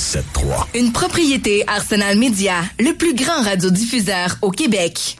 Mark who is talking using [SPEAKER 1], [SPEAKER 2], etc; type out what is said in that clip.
[SPEAKER 1] 97.3.
[SPEAKER 2] Une propriété Arsenal Média, le plus grand radiodiffuseur au Québec.